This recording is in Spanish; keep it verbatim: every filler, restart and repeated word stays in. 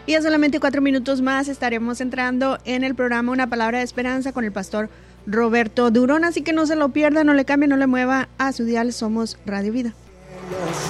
Y en solamente cuatro minutos más estaremos entrando en el programa Una Palabra de Esperanza con el pastor Roberto Durón, así que no se lo pierda, no le cambie, no le mueva a su dial. Somos Radio Vida.